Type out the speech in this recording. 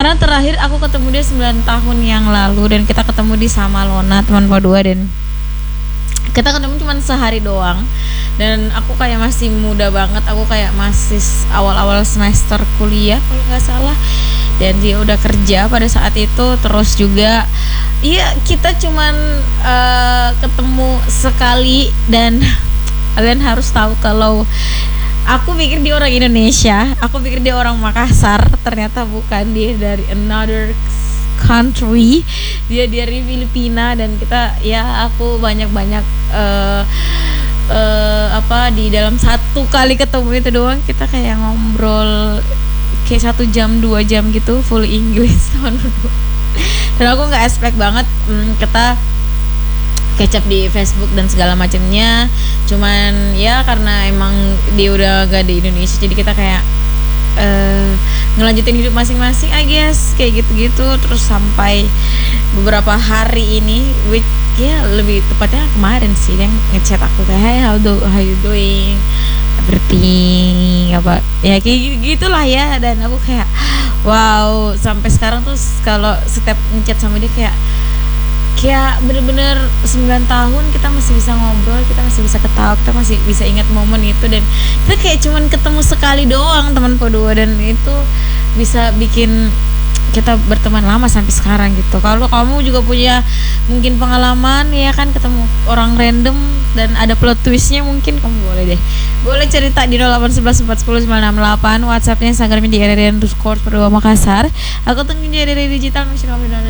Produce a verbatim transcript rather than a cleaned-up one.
Karena terakhir aku ketemu dia sembilan tahun yang lalu dan kita ketemu di Samalona teman kedua, dan kita ketemu cuma sehari doang dan aku kayak masih muda banget, aku kayak masih awal-awal semester kuliah kalau nggak salah, dan dia udah kerja pada saat itu. Terus juga iya kita cuman uh, ketemu sekali dan kalian harus tahu kalau aku pikir dia orang Indonesia, aku pikir dia orang Makassar, ternyata bukan, dia dari another country, dia dari Filipina. Dan kita ya aku banyak-banyak uh, uh, apa di dalam satu kali ketemu itu doang kita kayak ngobrol kayak satu jam dua jam gitu full English teman berdua. Dan aku nggak expect banget hmm, kita kecap di Facebook dan segala macamnya, cuman ya karena emang dia udah gak di Indonesia jadi kita kayak uh, ngelanjutin hidup masing-masing I guess kayak gitu-gitu. Terus sampai beberapa hari ini, which ya lebih tepatnya kemarin sih, yang ngechat aku kayak hey how do how you doing everything apa ya kayak gitulah ya. Dan aku kayak wow, sampai sekarang tuh kalau setiap ngechat sama dia kayak kayak bener-bener sembilan tahun kita masih bisa ngobrol, kita masih bisa ketawa, kita masih bisa ingat momen itu. Dan kita kayak cuman ketemu sekali doang teman kedua, dan itu bisa bikin kita berteman lama sampai sekarang gitu. Kalau kamu juga punya mungkin pengalaman ya kan ketemu orang random dan ada plot twistnya, mungkin kamu boleh deh boleh cerita di nol delapan satu satu empat satu nol sembilan enam delapan, WhatsAppnya Instagramnya di R R underscore Perdua Makassar. Aku tunggu di R R Digital, masih kamu